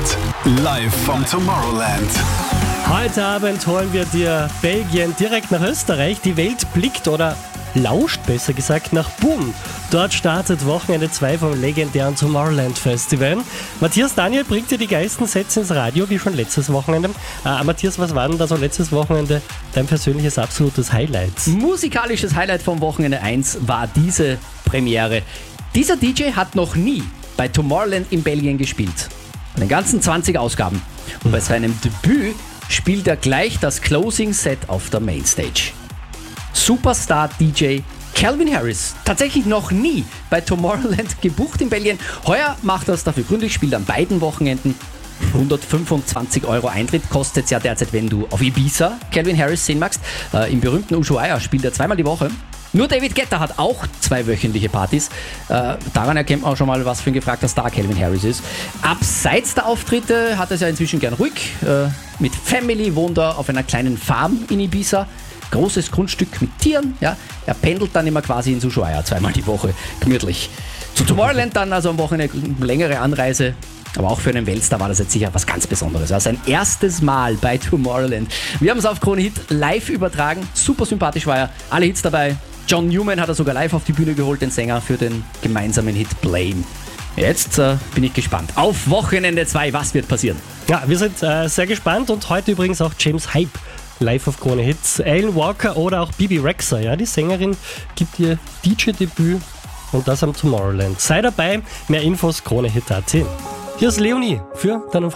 live vom Tomorrowland. Heute Abend holen wir dir Belgien direkt nach Österreich. Die Welt blickt oder lauscht besser gesagt nach Boom. Dort startet Wochenende 2 vom legendären Tomorrowland Festival. Matthias Daniel bringt dir die geilsten Sets ins Radio, wie schon letztes Wochenende. Matthias, was war denn da so letztes Wochenende dein persönliches absolutes Highlight? Musikalisches Highlight vom Wochenende 1 war diese Premiere. Dieser DJ hat noch nie bei Tomorrowland in Belgien gespielt. In den ganzen 20 Ausgaben. Und bei seinem Debüt spielt er gleich das Closing Set auf der Mainstage. Superstar-DJ Calvin Harris, tatsächlich noch nie bei Tomorrowland gebucht in Belgien. Heuer macht er es dafür gründlich, spielt an beiden Wochenenden. 125 € Eintritt kostet es ja derzeit, wenn du auf Ibiza Calvin Harris sehen magst. Im berühmten Ushuaia spielt er zweimal die Woche. Nur David Guetta hat auch 2 wöchentliche Partys. Daran erkennt man auch schon mal, was für ein gefragter Star Calvin Harris ist. Abseits der Auftritte hat er es ja inzwischen gern ruhig. Mit Family wohnt er auf einer kleinen Farm in Ibiza. Großes Grundstück mit Tieren. Ja. Er pendelt dann immer quasi ins Ushuaia zweimal die Woche. Gemütlich. Zu Tomorrowland dann also am Wochenende längere Anreise. Aber auch für einen Weltstar war das jetzt sicher was ganz Besonderes. Ja, sein erstes Mal bei Tomorrowland. Wir haben es auf Krone Hit live übertragen. Super sympathisch war er. Alle Hits dabei. John Newman hat er sogar live auf die Bühne geholt, den Sänger, für den gemeinsamen Hit Blame. Jetzt bin ich gespannt. Auf Wochenende 2, was wird passieren? Ja, wir sind sehr gespannt und heute übrigens auch James Hype live auf Krone Hits. Alan Walker oder auch Bibi Rexha, ja, die Sängerin, gibt ihr DJ-Debüt und das am Tomorrowland. Sei dabei, mehr Infos kronehit.at. Hier ist Leonie für deinen